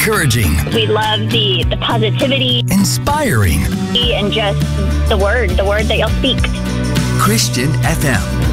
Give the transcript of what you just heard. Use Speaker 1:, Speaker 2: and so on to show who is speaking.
Speaker 1: Encouraging.
Speaker 2: We love the positivity.
Speaker 1: Inspiring.
Speaker 2: And just the word that y'all speak.
Speaker 1: Christian FM.